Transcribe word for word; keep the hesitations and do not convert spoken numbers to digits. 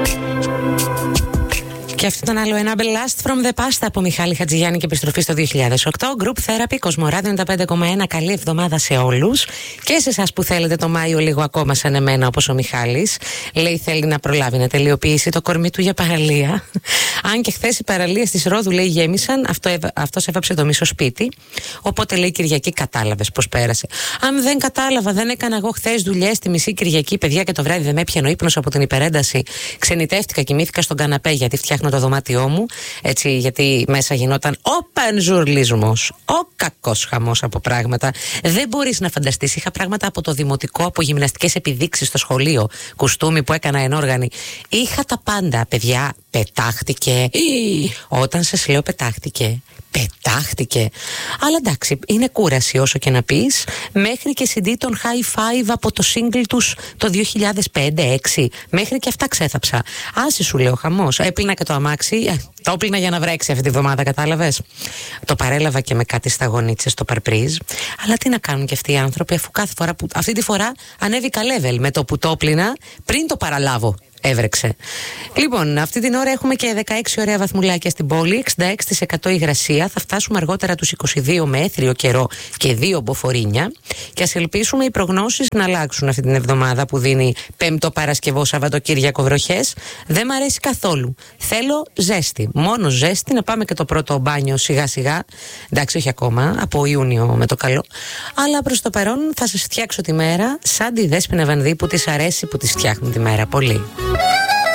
Και αυτό ήταν άλλο ένα Blast from the Past από Μιχάλη Χατζηγιάννη και επιστροφή στο δύο χιλιάδες οκτώ. Group Therapy, Κοσμοράδιο ενενήντα πέντε κόμμα ένα. Καλή εβδομάδα σε όλους. Και σε εσάς που θέλετε το Μάιο λίγο ακόμα σαν εμένα, όπως ο Μιχάλης. Λέει θέλει να προλάβει να τελειοποιήσει το κορμί του για παραλία. Αν και χθες οι παραλίες της Ρόδου λέει γέμισαν, αυτό, αυτός έβαψε το μισό σπίτι. Οπότε λέει Κυριακή κατάλαβες πώς πέρασε. Αν δεν κατάλαβα, δεν έκανα εγώ χθες δουλειές τη μισή Κυριακή, παιδιά, και το βράδυ δεν με έπιανε ο ύπνος από την υπερένταση. Ξενιτεύτηκα, κοιμήθηκα στον καναπέ γιατί φτιάχνω το δωμάτιό μου, έτσι, γιατί μέσα γινόταν ο πανζουρλισμός, ο κακός χαμός από πράγματα. Δεν μπορείς να φανταστείς. Είχα πράγματα από το δημοτικό, από γυμναστικές επιδείξεις στο σχολείο, κουστούμι που έκανα ενόργανη. Είχα τα πάντα, παιδιά. Πετάχτηκε. Όταν σας λέω πετάχτηκε, πετάχτηκε. Αλλά εντάξει, είναι κούραση όσο και να πεις. Μέχρι και σι ντι των High Five από το single τους το δύο χιλιάδες πέντε έξι. Μέχρι και αυτά ξέθαψα. Άσε σου λέω χαμός. Έπλυνα και το αμάξι. Το έπλυνα για να βρέξει αυτή τη βδομάδα, κατάλαβες. Το παρέλαβα και με κάτι σταγονίτσες στο παρπρίζ. Αλλά τι να κάνουν και αυτοί οι άνθρωποι, αφού κάθε φορά που. Αυτή τη φορά ανέβηκα level με το που το έπλυνα πριν το παραλάβω. Έβρεξε. Λοιπόν, αυτή την ώρα έχουμε και δεκαέξι ωραία βαθμουλάκια στην πόλη, εξήντα έξι τοις εκατό υγρασία. Θα φτάσουμε αργότερα τους είκοσι δύο με έθριο καιρό και δύο μποφορίνια. Και ας ελπίσουμε οι προγνώσεις να αλλάξουν αυτή την εβδομάδα που δίνει Πέμπτο, Παρασκευό, Σαββατοκύριακο βροχές. Δεν μ' αρέσει καθόλου. Θέλω ζέστη. Μόνο ζέστη. Να πάμε και το πρώτο μπάνιο σιγά σιγά. Εντάξει, όχι ακόμα, από Ιούνιο με το καλό. Αλλά προς το παρόν θα σας φτιάξω τη μέρα σαν τη Δέσποινα Βανδύ που της αρέσει που της φτιάχνει τη μέρα πολύ.